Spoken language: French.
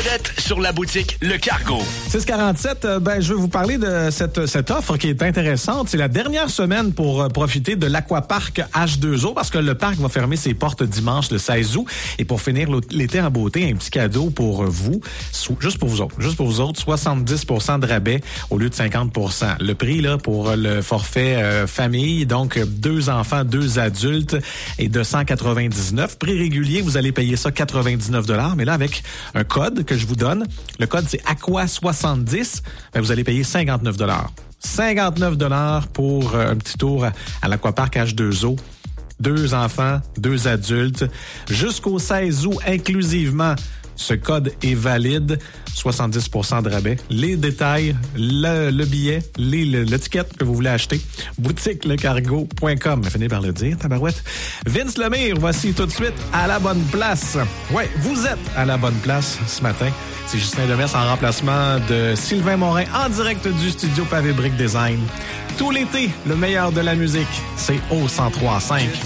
vedette sur la boutique Le Cargo. 647, je vais vous parler de cette offre qui est intéressante. C'est la dernière semaine pour profiter de l'Aquapark H2O parce que le parc va fermer ses portes dimanche le 16 août. Et pour finir l'été en beauté, un petit cadeau pour vous, juste pour vous autres, 70 % de rabais au lieu de 50 %. Le prix là pour le forfait famille, donc 2 enfants, 2 adultes et de 199. Prix régulier, vous allez payer ça 99 $, mais là avec un code que je vous donne, le code c'est Aqua70, vous allez payer 59 $. 59 $ pour un petit tour à l'Aquapark H2O. 2 enfants, 2 adultes, jusqu'au 16 août inclusivement. Ce code est valide, 70 % de rabais. Les détails, le billet, l'étiquette que vous voulez acheter, boutiquelecargo.com. Finez par le dire, tabarouette. Vince Lemire, voici tout de suite à la bonne place. Ouais, vous êtes à la bonne place ce matin. C'est Justin Demers en remplacement de Sylvain Morin en direct du studio Pavé Brick Design. Tout l'été, le meilleur de la musique, c'est au 103.5.